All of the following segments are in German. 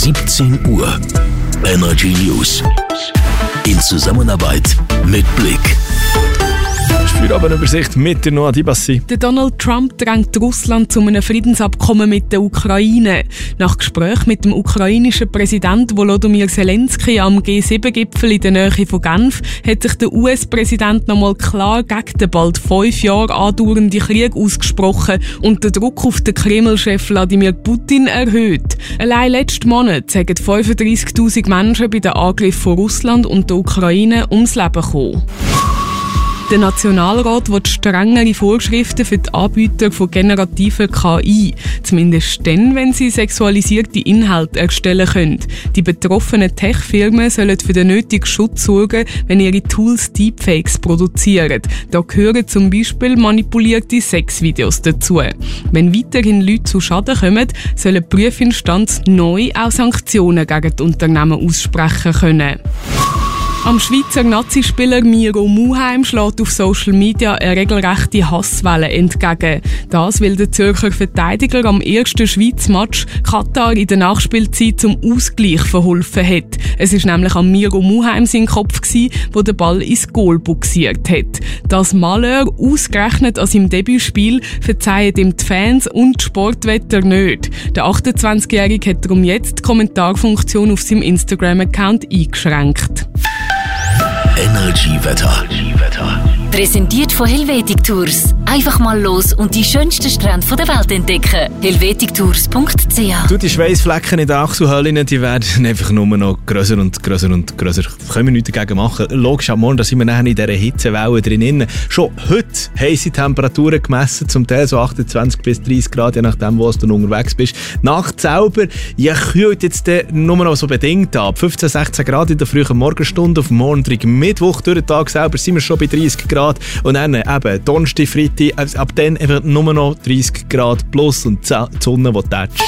17 Uhr. Energy News. In Zusammenarbeit mit Blick. Feierabendübersicht mit der Noah Dibassi. Der Donald Trump drängt Russland zu einem Friedensabkommen mit der Ukraine. Nach Gespräch mit dem ukrainischen Präsident Volodymyr Zelensky am G7-Gipfel in der Nähe von Genf hat sich der US-Präsident nochmal klar gegen den bald 5 Jahre andauernden Krieg ausgesprochen und den Druck auf den Kreml-Chef Wladimir Putin erhöht. Allein letzten Monat sind 35.000 Menschen bei den Angriffen von Russland und der Ukraine ums Leben gekommen. Der Nationalrat will strengere Vorschriften für die Anbieter von generativer KI. Zumindest dann, wenn sie sexualisierte Inhalte erstellen können. Die betroffenen Tech-Firmen sollen für den nötigen Schutz sorgen, wenn ihre Tools Deepfakes produzieren. Da gehören zum Beispiel manipulierte Sexvideos dazu. Wenn weiterhin Leute zu Schaden kommen, soll die Prüfinstanz neu auch Sanktionen gegen die Unternehmen aussprechen können. Am Schweizer Nazispieler Miro Muheim schlägt auf Social Media eine regelrechte Hasswelle entgegen. Das, weil der Zürcher Verteidiger am ersten Schweiz-Match Katar in der Nachspielzeit zum Ausgleich verholfen hat. Es war nämlich an Miro Muheim sein Kopf, der den Ball ins Goal buxiert hat. Das Malheur, ausgerechnet an seinem Debütspiel, verzeihen ihm die Fans und die Sportwetter nicht. Der 28-Jährige hat darum jetzt die Kommentarfunktion auf seinem Instagram-Account eingeschränkt. Energy Wetter. Präsentiert von Helvetic Tours. Einfach mal los und die schönsten Strände der Welt entdecken. helvetictours.ch. Die Schweißflecken in den Achselhöhlen, die werden einfach nur noch grösser und grösser und grösser. Können wir nichts dagegen machen. Logisch, am Morgen sind wir nachher in dieser Hitzewelle drin. Schon heute heiße Temperaturen gemessen, zum Teil so 28 bis 30 Grad, je nachdem, wo du unterwegs bist. Nacht selber, ja, kühlt jetzt nur noch so bedingt ab. 15, 16 Grad in der frühen Morgenstunde, auf morgendlichen Mittwoch durch den Tag selber sind wir schon bei 30 Grad. Und dann eben Donnerstag, Freitag, ab dann einfach nur noch 30 Grad plus und die Sonne, die tätscht.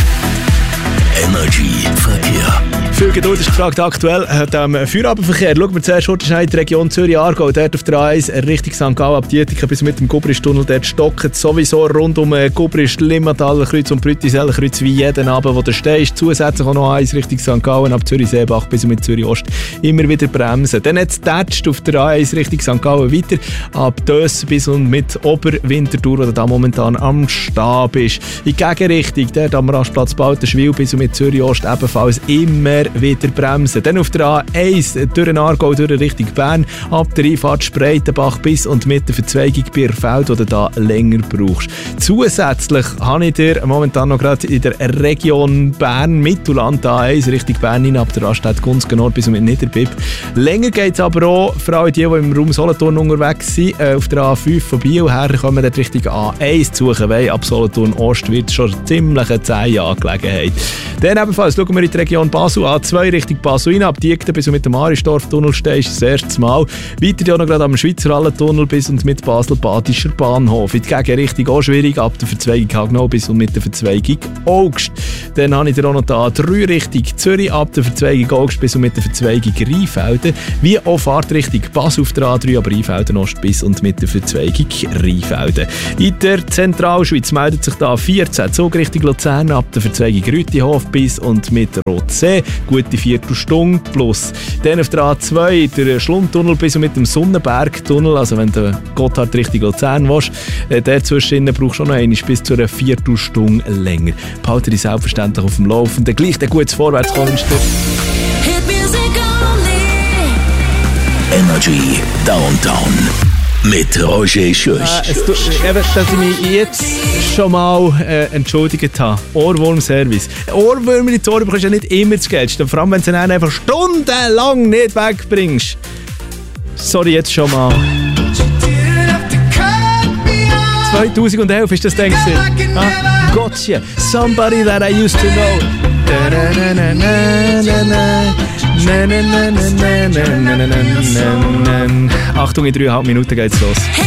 Energy Verkehr. Viel Geduld ist gefragt aktuell am Feierabendverkehr. Schauen wir zuerst in die Region Zürich-Aargau. Dort auf der A1 Richtung St. Gallen ab Dietika bis mit dem Gubristunnel. Dort stockt sowieso rund um Gubrist, Limmatal, Kreuz und Brüttisell, Kreuz wie jeden Abend, wo du stehst. Zusätzlich auch noch A1 Richtung St. Gallen ab Zürich-Seebach bis mit Zürich-Ost. Immer wieder bremsen. Dann hat es tätscht auf der A1 Richtung St. Gallen weiter ab Döss bis und mit Oberwinterthur, wo du da momentan am Stab bist. In die Gegenrichtung, dort am Rastplatz Baltenschwil bis und mit Zürich-Ost ebenfalls immer wieder bremsen. Dann auf der A1 durch den Aargau, durch Richtung Bern, ab der Einfahrt Spreitenbach bis und mit der Verzweigung Bierfeld, wo du da länger brauchst. Zusätzlich habe ich dir momentan noch gerade in der Region Bern-Mittelland A1 Richtung Bern hin, ab der Raststätte Gunzgen bis und mit Niederbipp. Länger geht es aber auch, vor allem die im Raum Solothurn unterwegs sind, auf der A5 von Biel her, kommen wir Richtung A1 zu suchen, weil ab Solothurn Ost wird schon ziemlich eine zähe Angelegenheit. Dann ebenfalls schauen wir in die Region Basel, A2 Richtung Basel rein, ab Diekten bis und mit dem Aristorf-Tunnel stehst das erste Mal. Weiter noch gerade am Schweizer Hallentunnel bis und mit Basel-Badischer Bahnhof. In die Gegenrichtung auch schwierig, ab der Verzweigung Hagnau bis und mit der Verzweigung Augst. Dann habe ich dir auch noch die A3 Richtung Zürich, ab der Verzweigung Augst bis und mit der Verzweigung Rheinfelden. Wie auch Fahrtrichtung Basel auf der A3, aber Rheinfelden Ost bis und mit der Verzweigung Rheinfelden. In der Zentralschweiz meldet sich da 14 Zug Richtung Luzern, ab der Verzweigung Rütihof bis und mit Rotsee. Gute Viertelstunde plus. Dann auf der A2 der Schlundtunnel bis und mit dem Sonnenbergtunnel, also wenn du Gotthard Richtung Luzern willst, dazwischen brauchst du noch einmal bis zu einer Viertelstunde länger. Behalte dich selbstverständlich auf dem Laufenden. Gleich ein gutes Vorwärtskommen. Energy Downtown mit Roger Schürch. Dass ich mich jetzt schon mal entschuldigt habe. Ohrwurm-Service. Ohrwürmer ins Ohr bekommst du ja nicht immer das Geilste. Vor allem, wenn du sie dann einfach stundenlang nicht wegbringst. Sorry, jetzt schon mal. 2011 ist das Ding. Gotcha. Somebody that I used to know. 8 in 3,5 Minuten geht's los.